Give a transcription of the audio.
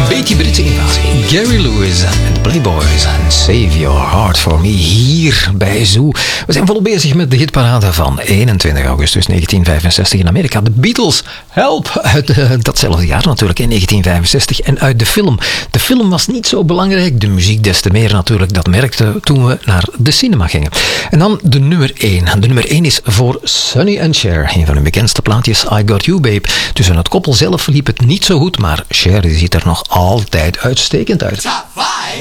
beetje Britse invasie. Gary Lewis en de Playboys en Save Your Heart For Me hier bij Zoo. We zijn volop bezig met de hitparade van 21 augustus 1965 in Amerika. De Beatles, Help, uit datzelfde jaar natuurlijk in 1965 en uit de film. De film was niet zo belangrijk, de muziek des te meer natuurlijk. Dat merkte toen we naar de cinema gingen. En dan de nummer 1. De nummer 1 is voor Sonny and Cher, een van hun bekendste plaatjes, I Got You Babe. Tussen het koppel zelf liep het niet zo goed, maar Cher ziet er nog altijd uitstekend uit.